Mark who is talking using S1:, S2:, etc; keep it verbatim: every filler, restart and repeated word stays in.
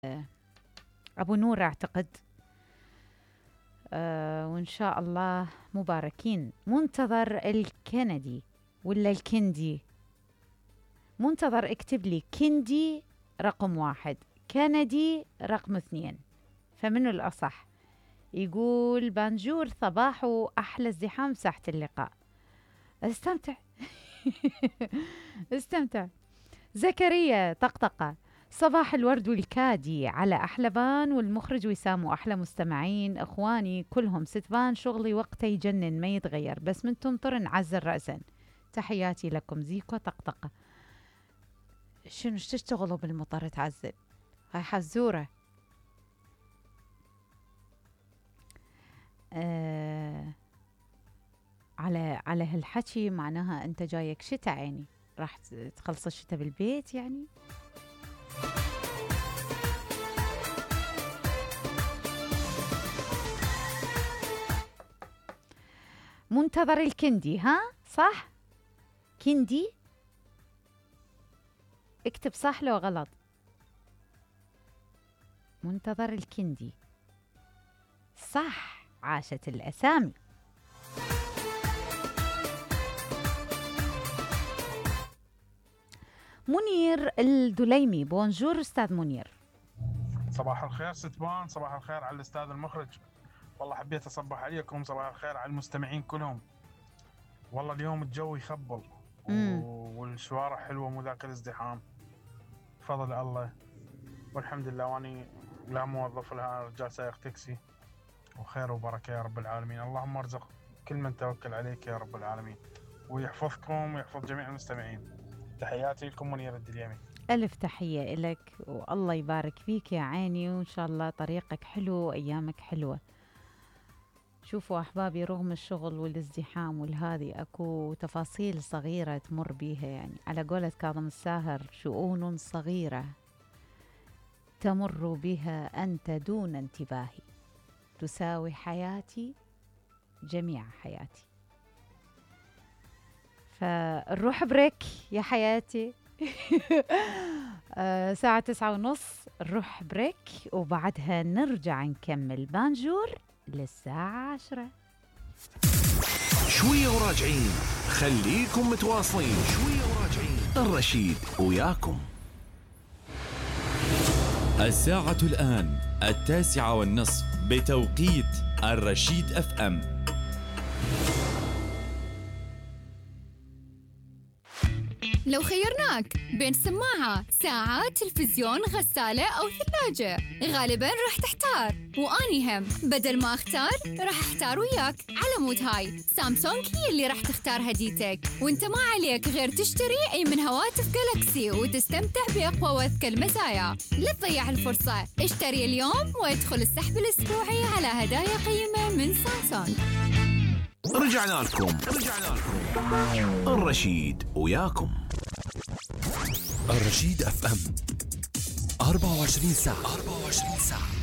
S1: أبو نور أعتقد. أه وإن شاء الله مباركين. منتظر الكندي ولا الكندي؟ منتظر اكتب لي كندي رقم واحد، كندي رقم اثنين، فمنه الأصح؟ يقول بانجور صباح وأحلى ازدحام ساحة اللقاء. استمتع استمتع. زكريا طقطقة، صباح الورد والكادي على أحلى بان والمخرج وسام وأحلى مستمعين أخواني كلهم. ستبان شغلي وقته يجنن ما يتغير، بس من تمطر نعزل رأسا. تحياتي لكم زيكو طقطقة. شنو تشتغلوا بالمطر تعزل؟ هاي حزورة. آه على على هالحكي معناها أنت جايك شتاء، عيني راح تخلص الشتاء بالبيت يعني. منتظر الكندي، ها صح؟ كندي اكتب صح لو غلط. منتظر الكندي صح. عاشت الأسامي. منير الدليمي، بونجور أستاذ منير.
S2: صباح الخير ستبان، صباح الخير على الأستاذ المخرج. والله حبيت أصبح عليكم. صباح الخير على المستمعين كلهم. والله اليوم الجو يخبل والشوارع حلوة مو ذاك الازدحام، فضل الله والحمد لله. واني لا موظف لها رجال سائق تاكسي، وخير وبركة يا رب العالمين. اللهم ارزق كل من توكل عليك يا رب العالمين، ويحفظكم ويحفظ جميع المستمعين. تحياتي لكم منير الدليمي.
S1: ألف تحية إلك والله يبارك فيك يا عيني، وإن شاء الله طريقك حلو وأيامك حلوة. شوفوا أحبابي، رغم الشغل والازدحام والهذي أكو تفاصيل صغيرة تمر بيها، يعني على قولة كاظم الساهر، شؤون صغيرة تمر بها أنت دون انتباهي، تساوي حياتي جميع حياتي. فنروح بريك يا حياتي. آه ساعة تسعة ونص نروح بريك، وبعدها نرجع نكمل بانجور للساعة عشرة.
S3: شوية وراجعين، خليكم متواصلين. شوية وراجعين، الرشيد وياكم.
S4: الساعة الآن التاسعة والنصف بتوقيت الرشيد اف ام.
S5: لو خيرناك بين سماعة، ساعة، تلفزيون، غسالة أو ثلاجة، غالباً راح تحتار. وأني هم بدل ما أختار راح أحتار وياك. على مود هاي سامسونج هي اللي راح تختار هديتك، وانت ما عليك غير تشتري أي من هواتف جالاكسي وتستمتع بأقوى وأذكى المزايا. لا تضيع الفرصة، اشتري اليوم وادخل السحب الأسبوعي على هدايا قيمة من سامسونج.
S3: رجعنا لكم رجعنا لكم الرشيد وياكم.
S4: الرشيد اف ام أربعة وعشرين ساعة أربعة وعشرين ساعة.